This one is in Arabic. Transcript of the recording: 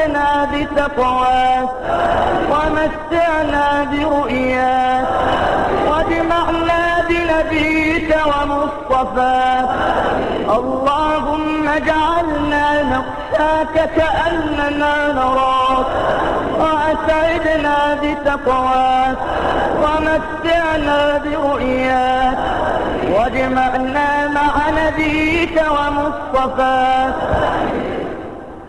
وأسعدنا بتقواك ومتعنا برؤياك واجمعنا بنبيك ومصطفاك. اللهم اجعلنا نخشاك كأننا نراك وأسعدنا بتقواك ومتعنا برؤياك واجمعنا مع نبيك ومصطفاك.